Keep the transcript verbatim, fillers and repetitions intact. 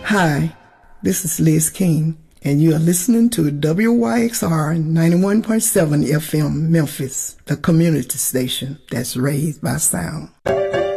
Hi, this is Liz King, and you are listening to W Y X R ninety-one point seven F M Memphis, the community station that's raised by sound.